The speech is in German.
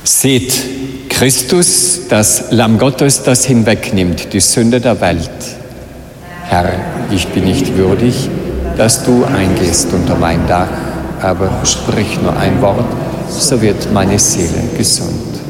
Seht, Christus, das Lamm Gottes, das hinwegnimmt die Sünde der Welt. Herr, ich bin nicht würdig, dass du eingehst unter mein Dach, aber sprich nur ein Wort, so wird meine Seele gesund.